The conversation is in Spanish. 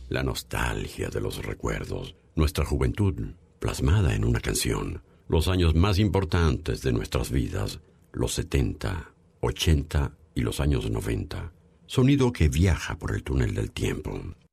La nostalgia de los recuerdos, nuestra juventud plasmada en una canción, los años más importantes de nuestras vidas, los 70, 80 y los años 90. Sonido que viaja por el túnel del tiempo.